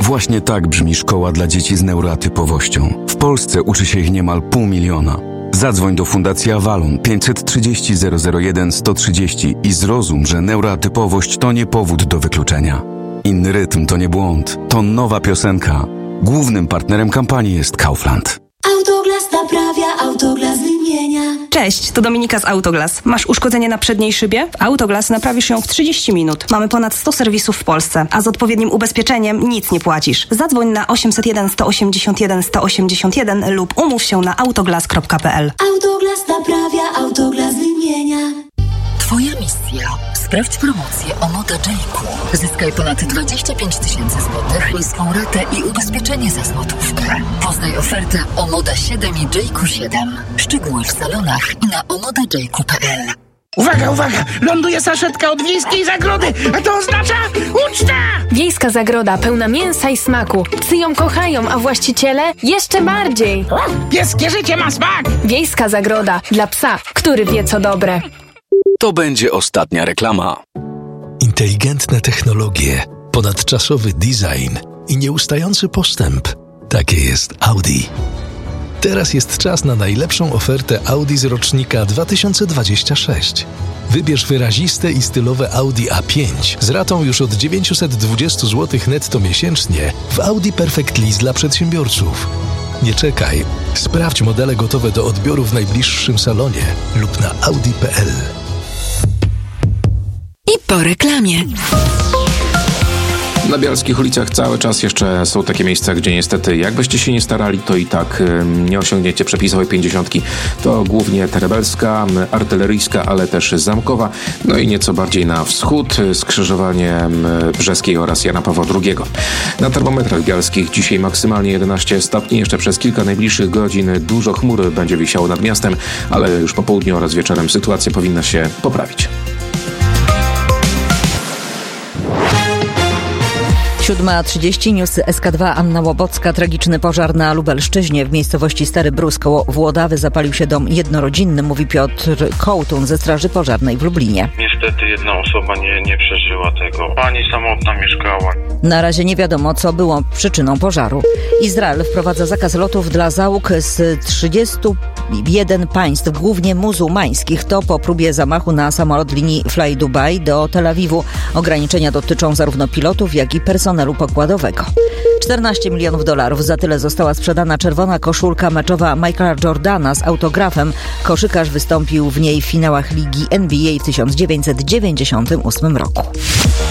Właśnie tak brzmi szkoła dla dzieci z neuroatypowością. W Polsce uczy się ich niemal 500 000. Zadzwoń do Fundacji Avalon 530 001 130 i zrozum, że neuroatypowość to nie powód do wykluczenia. Inny rytm to nie błąd, to nowa piosenka. Głównym partnerem kampanii jest Kaufland. Autoglas naprawia, Autoglas wymienia. Cześć, to Dominika z Autoglas. Masz uszkodzenie na przedniej szybie? W Autoglas naprawisz ją w 30 minut. Mamy ponad 100 serwisów w Polsce, a z odpowiednim ubezpieczeniem nic nie płacisz. Zadzwoń na 801 181 181 lub umów się na autoglas.pl. Autoglas naprawia, Autoglas wymienia. Twoja misja. Sprawdź promocję o Moda J-ku. Zyskaj ponad 25 000 złotych, niską ratę i ubezpieczenie za złotówkę. Poznaj ofertę o Moda 7 i J-ku 7. Szczegóły w salonach i na omodajku.pl. Uwaga, uwaga! Ląduje saszetka od Wiejskiej Zagrody, a to oznacza uczta! Wiejska Zagroda pełna mięsa i smaku. Psy ją kochają, a właściciele jeszcze bardziej. Pieskie życie ma smak! Wiejska Zagroda dla psa, który wie co dobre. To będzie ostatnia reklama. Inteligentne technologie, ponadczasowy design i nieustający postęp. Takie jest Audi. Teraz jest czas na najlepszą ofertę Audi z rocznika 2026. Wybierz wyraziste i stylowe Audi A5 z ratą już od 920 zł netto miesięcznie w Audi Perfect Lease dla przedsiębiorców. Nie czekaj. Sprawdź modele gotowe do odbioru w najbliższym salonie lub na audi.pl. I po reklamie. Na bielskich ulicach cały czas jeszcze są takie miejsca, gdzie niestety jakbyście się nie starali, to i tak nie osiągniecie przepisowej 50. To głównie Terebelska, Artyleryjska, ale też Zamkowa, no i nieco bardziej na wschód, skrzyżowanie Brzeskiej oraz Jana Pawła II. Na termometrach bielskich dzisiaj maksymalnie 11 stopni, jeszcze przez kilka najbliższych godzin dużo chmur będzie wisiało nad miastem, ale już po południu oraz wieczorem sytuacja powinna się poprawić. 7:30, news SK2, Anna Łobocka. Tragiczny pożar na Lubelszczyźnie. W miejscowości Stary Brus koło Włodawy zapalił się dom jednorodzinny, mówi Piotr Kołtun ze Straży Pożarnej w Lublinie. Niestety jedna osoba nie przeżyła tego. Pani samotna mieszkała. Na razie nie wiadomo, co było przyczyną pożaru. Izrael wprowadza zakaz lotów dla załóg z 31 państw, głównie muzułmańskich. To po próbie zamachu na samolot linii Fly Dubai do Tel Awiwu. Ograniczenia dotyczą zarówno pilotów, jak i personelu pokładowego. $14 milionów. Za tyle została sprzedana czerwona koszulka meczowa Michaela Jordana z autografem. Koszykarz wystąpił w niej w finałach ligi NBA w 1998 roku.